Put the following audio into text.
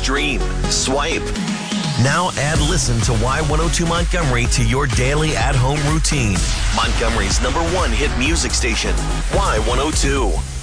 stream, swipe. Now add Listen to Y102 Montgomery to your daily at-home routine. Montgomery's #1 hit music station, Y102.